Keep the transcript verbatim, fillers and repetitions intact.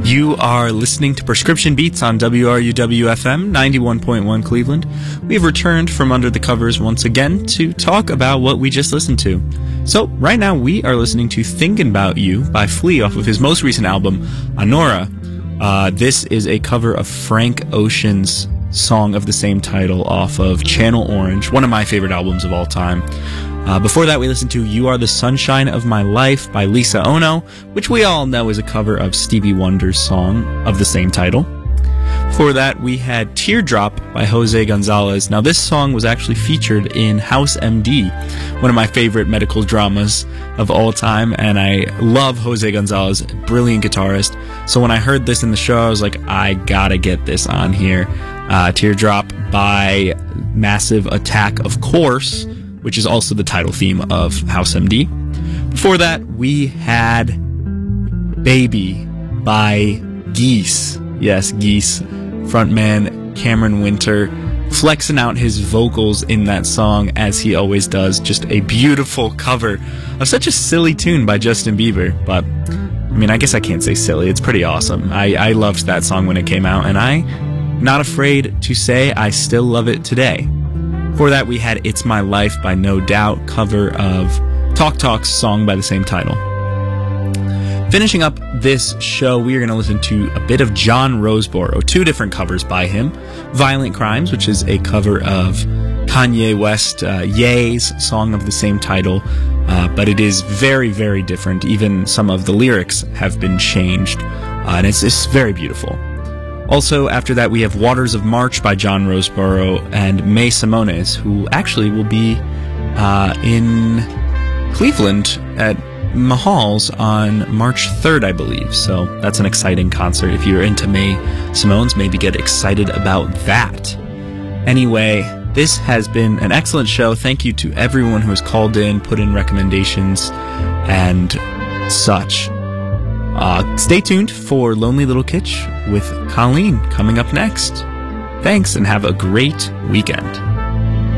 You are listening to Prescription Beats on W R U W F M ninety-one point one Cleveland. We've returned from under the covers once again to talk about what we just listened to. So, right now we are listening to Thinkin' About You by Flea off of his most recent album, Anora. Uh, this is a cover of Frank Ocean's song of the same title off of Channel Orange, one of my favorite albums of all time. Uh, before that, we listened to You Are the Sunshine of My Life by Lisa Ono, which we all know is a cover of Stevie Wonder's song of the same title. Before that, we had Teardrop by Jose Gonzalez. Now, this song was actually featured in House M D, one of my favorite medical dramas of all time, and I love Jose Gonzalez, brilliant guitarist. So when I heard this in the show, I was like, I gotta get this on here. Uh, Teardrop by Massive Attack, of course, which is also the title theme of House M D. Before that, we had Baby by Geese. Yes, Geese. Frontman Cameron Winter flexing out his vocals in that song as he always does. Just a beautiful cover of such a silly tune by Justin Bieber. But, I mean, I guess I can't say silly. It's pretty awesome. I, I loved that song when it came out, and I'm not afraid to say I still love it today. Before that, we had It's My Life by No Doubt, cover of Talk Talk's song by the same title. Finishing up this show, we are going to listen to a bit of John Roseborough, two different covers by him. Violent Crimes, which is a cover of Kanye West, uh, Ye's song of the same title, uh, but it is very, very different. Even some of the lyrics have been changed, uh, and it's, it's very beautiful. Also, after that, we have Waters of March by John Roseborough and May Simones, who actually will be uh, in Cleveland at Mahal's on March third, I believe. So that's an exciting concert. If you're into May Simones, maybe get excited about that. Anyway, this has been an excellent show. Thank you to everyone who has called in, put in recommendations, and such. Uh, stay tuned for Lonely Little Kitsch with Colleen coming up next. Thanks, and have a great weekend.